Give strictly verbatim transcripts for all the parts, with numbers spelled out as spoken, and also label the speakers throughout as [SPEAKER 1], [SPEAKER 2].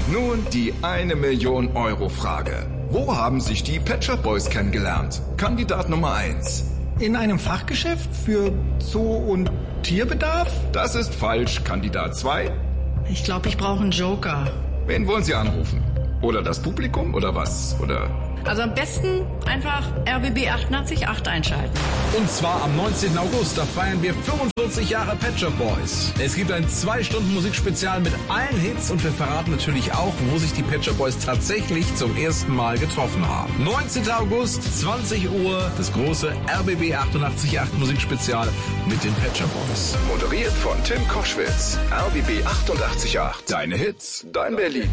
[SPEAKER 1] Und nun die eine Million Euro Frage. Wo haben sich die Pet Shop Boys kennengelernt? Kandidat Nummer eins.
[SPEAKER 2] In einem Fachgeschäft für Zoo- und Tierbedarf?
[SPEAKER 1] Das ist falsch. Kandidat zwei.
[SPEAKER 3] Ich glaube, ich brauche einen Joker.
[SPEAKER 1] Wen wollen Sie anrufen? Oder das Publikum oder was? Oder...
[SPEAKER 3] Also am besten einfach R B B achtundachtzig Komma acht einschalten.
[SPEAKER 4] Und zwar am neunzehnten August, da feiern wir fünfundvierzig Jahre Pet Shop Boys. Es gibt ein zwei Stunden Musikspezial mit allen Hits und wir verraten natürlich auch, wo sich die Pet Shop Boys tatsächlich zum ersten Mal getroffen haben. neunzehnten August, zwanzig Uhr, das große R B B achtundachtzig Komma acht Musikspezial mit den Pet Shop Boys.
[SPEAKER 1] Moderiert von Tim Koschwitz. R B B achtundachtzig Komma acht. Deine Hits, dein Berlin.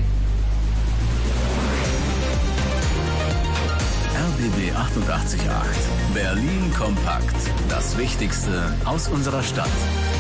[SPEAKER 5] R B B achtundachtzig Komma acht. Berlin kompakt. Das Wichtigste aus unserer Stadt.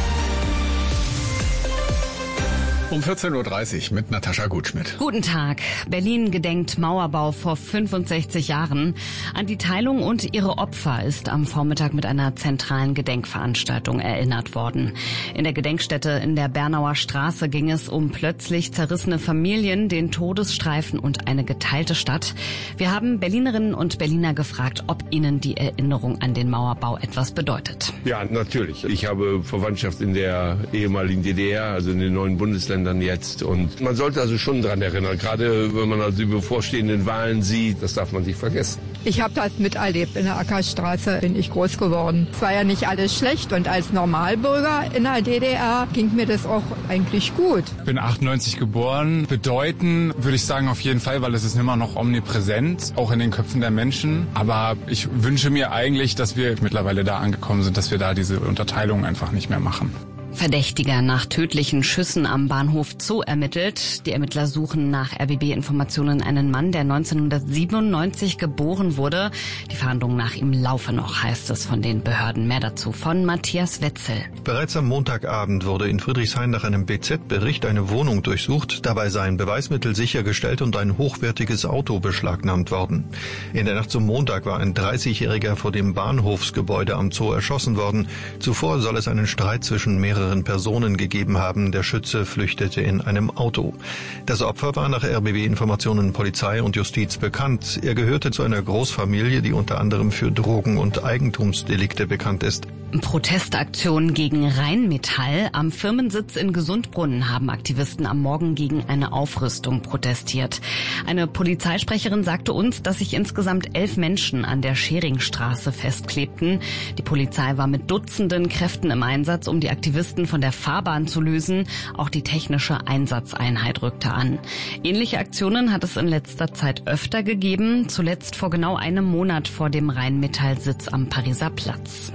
[SPEAKER 4] Um vierzehn Uhr dreißig mit Natascha Gutschmidt.
[SPEAKER 6] Guten Tag. Berlin gedenkt Mauerbau vor fünfundsechzig Jahren. An die Teilung und ihre Opfer ist am Vormittag mit einer zentralen Gedenkveranstaltung erinnert worden. In der Gedenkstätte in der Bernauer Straße ging es um plötzlich zerrissene Familien, den Todesstreifen und eine geteilte Stadt. Wir haben Berlinerinnen und Berliner gefragt, ob ihnen die Erinnerung an den Mauerbau etwas bedeutet.
[SPEAKER 7] Ja, natürlich. Ich habe Verwandtschaft in der ehemaligen D D R, also in den neuen Bundesländern jetzt. Und man sollte also schon dran erinnern, gerade wenn man also die bevorstehenden Wahlen sieht, das darf man nicht vergessen.
[SPEAKER 8] Ich habe das miterlebt. In der Ackerstraße bin ich groß geworden. Es war ja nicht alles schlecht und als Normalbürger in der D D R ging mir das auch eigentlich gut.
[SPEAKER 9] Ich bin achtundneunzig geboren. Bedeuten würde ich sagen auf jeden Fall, weil es ist immer noch omnipräsent, auch in den Köpfen der Menschen. Aber ich wünsche mir eigentlich, dass wir mittlerweile da angekommen sind, dass wir da diese Unterteilung einfach nicht mehr machen.
[SPEAKER 6] Verdächtiger nach tödlichen Schüssen am Bahnhof Zoo ermittelt. Die Ermittler suchen nach R B B-Informationen einen Mann, der neunzehnhundertsiebenundneunzig geboren wurde. Die Fahndung nach ihm laufe noch, heißt es von den Behörden. Mehr dazu von Matthias Wetzel.
[SPEAKER 10] Bereits am Montagabend wurde in Friedrichshain nach einem B Z-Bericht eine Wohnung durchsucht. Dabei seien Beweismittel sichergestellt und ein hochwertiges Auto beschlagnahmt worden. In der Nacht zum Montag war ein dreißigjähriger vor dem Bahnhofsgebäude am Zoo erschossen worden. Zuvor soll es einen Streit zwischen mehreren Personen gegeben haben. Der Schütze flüchtete in einem Auto. Das Opfer war nach R B B-Informationen Polizei und Justiz bekannt. Er gehörte zu einer Großfamilie, die unter anderem für Drogen- und Eigentumsdelikte bekannt ist.
[SPEAKER 6] Protestaktion gegen Rheinmetall. Am Firmensitz in Gesundbrunnen haben Aktivisten am Morgen gegen eine Aufrüstung protestiert. Eine Polizeisprecherin sagte uns, dass sich insgesamt elf Menschen an der Scheringstraße festklebten. Die Polizei war mit Dutzenden Kräften im Einsatz, um die Aktivisten von der Fahrbahn zu lösen. Auch die technische Einsatzeinheit rückte an. Ähnliche Aktionen hat es in letzter Zeit öfter gegeben, zuletzt vor genau einem Monat vor dem Rheinmetall-Sitz am Pariser Platz.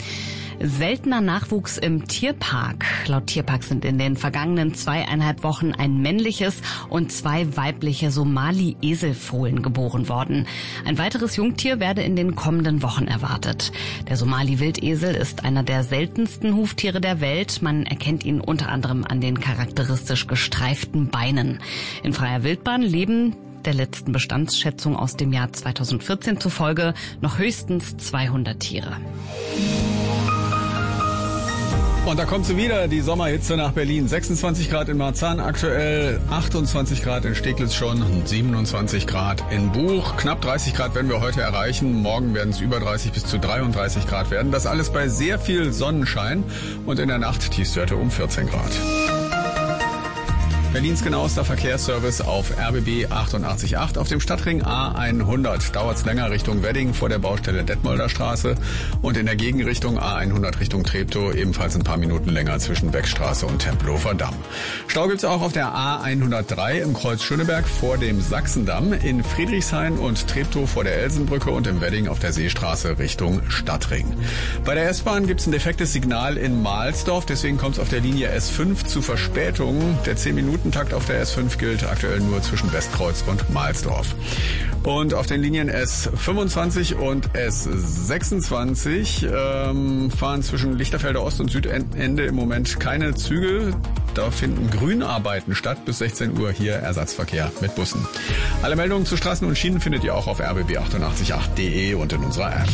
[SPEAKER 6] Seltener Nachwuchs im Tierpark. Laut Tierpark sind in den vergangenen zweieinhalb Wochen ein männliches und zwei weibliche Somali-Eselfohlen geboren worden. Ein weiteres Jungtier werde in den kommenden Wochen erwartet. Der Somali-Wildesel ist einer der seltensten Huftiere der Welt. Man erkennt ihn unter anderem an den charakteristisch gestreiften Beinen. In freier Wildbahn leben der letzten Bestandsschätzung aus dem Jahr zweitausendvierzehn zufolge noch höchstens zweihundert Tiere.
[SPEAKER 4] Und da kommt sie wieder, die Sommerhitze nach Berlin. sechsundzwanzig Grad in Marzahn aktuell, achtundzwanzig Grad in Steglitz schon, siebenundzwanzig Grad in Buch. Knapp dreißig Grad werden wir heute erreichen. Morgen werden es über dreißig bis zu dreiunddreißig Grad werden. Das alles bei sehr viel Sonnenschein und in der Nacht Tiefstwerte um vierzehn Grad. Berlins genauester Verkehrsservice auf R B B achtundachtzig Komma acht. Auf dem Stadtring A hundert dauert es länger Richtung Wedding vor der Baustelle Detmolder Straße und in der Gegenrichtung A hundert Richtung Treptow ebenfalls ein paar Minuten länger zwischen Beckstraße und Tempelhofer Damm. Stau gibt's auch auf der A hundertdrei im Kreuz Schöneberg vor dem Sachsendamm, in Friedrichshain und Treptow vor der Elsenbrücke und im Wedding auf der Seestraße Richtung Stadtring. Bei der S-Bahn gibt's ein defektes Signal in Mahlsdorf, deswegen kommt es auf der Linie S fünf zu Verspätungen. Der zehn Minuten Takt auf der S fünf gilt aktuell nur zwischen Westkreuz und Mahlsdorf. Und auf den Linien S fünfundzwanzig und S sechsundzwanzig ähm, fahren zwischen Lichterfelder Ost und Südende im Moment keine Züge. Da finden Grünarbeiten statt. Bis sechzehn Uhr hier Ersatzverkehr mit Bussen. Alle Meldungen zu Straßen und Schienen findet ihr auch auf r b b achtundachtzig Komma acht punkt de und in unserer App.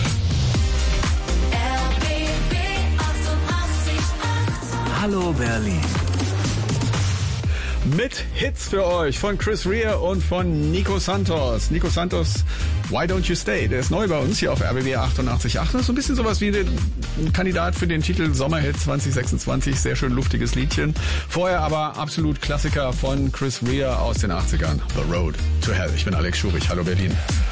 [SPEAKER 5] R B B achtundachtzig Komma acht. Hallo Berlin.
[SPEAKER 4] Mit Hits für euch von Chris Rea und von Nico Santos. Nico Santos, Why Don't You Stay? Der ist neu bei uns hier auf R B B achtundachtzig Komma acht. Das ist so ein bisschen sowas wie ein Kandidat für den Titel Sommerhit zwanzig sechsundzwanzig. Sehr schön luftiges Liedchen. Vorher aber absolut Klassiker von Chris Rea aus den achtzigern. The Road to Hell. Ich bin Alex Schurich. Hallo Berlin.